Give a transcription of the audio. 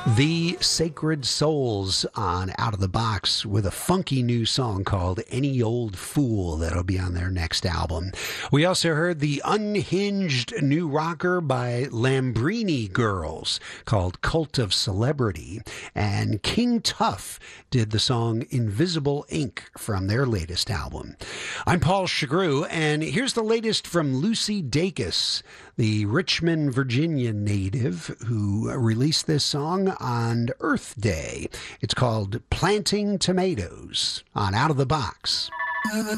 The Sacred Souls on Out of the Box with a funky new song called Any Old Fool that'll be on their next album. We also heard the unhinged new rocker by Lambrini Girls called Cult of Celebrity, and King Tuff did the song Invisible Ink from their latest album. I'm Paul Chagru, and here's the latest from Lucy Dacus, the Richmond, Virginia native who released this song on Earth Day. It's called Planting Tomatoes on Out of the Box.